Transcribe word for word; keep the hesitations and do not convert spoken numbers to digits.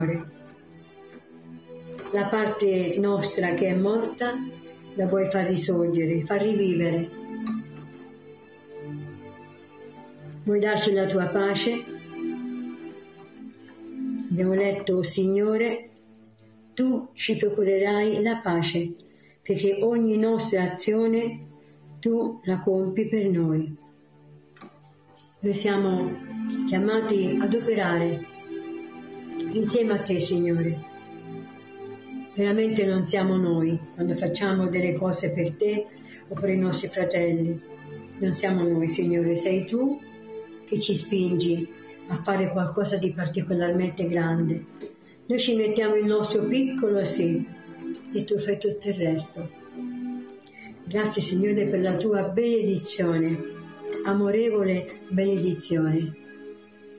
La parte nostra che è morta la vuoi far risorgere, far rivivere. Vuoi darci la tua pace? Abbiamo letto, oh Signore, tu ci procurerai la pace, perché ogni nostra azione tu la compi per noi. Noi siamo chiamati ad operare insieme a te, Signore. Veramente non siamo noi quando facciamo delle cose per te o per i nostri fratelli. Non siamo noi, Signore, sei tu che ci spingi a fare qualcosa di particolarmente grande. Noi ci mettiamo il nostro piccolo sì e tu fai tutto il resto. Grazie, Signore, per la tua benedizione, amorevole benedizione.